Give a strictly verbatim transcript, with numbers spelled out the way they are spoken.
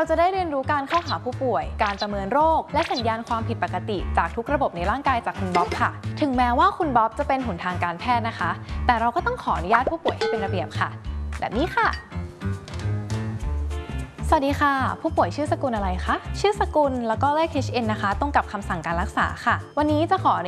เราจะได้เรียนรู้การเข้าหาผู้ป่วยการประเมินโรคและสัญญาณความผิดปกติจากทุกระบบในร่างกายจากคุณบ๊อบค่ะถึงแม้ว่าคุณบ๊อบจะเป็นหนทางการแพทย์นะคะแต่เราก็ต้องขออนุญาตผู้ป่วยให้เป็นระเบียบค่ะแบบนี้ค่ะสวัสดีค่ะผู้ป่วยชื่อสกุลอะไรคะชื่อสกุลแล้วก็เลข เอช เอ็น นะคะตรงกับคำสั่งการรักษาค่ะวันนี้จะขออนุ